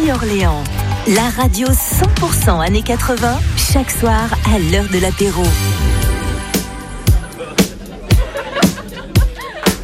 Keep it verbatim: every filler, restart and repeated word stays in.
Orléans. La radio cent pour cent années quatre-vingts, chaque soir à l'heure de l'apéro.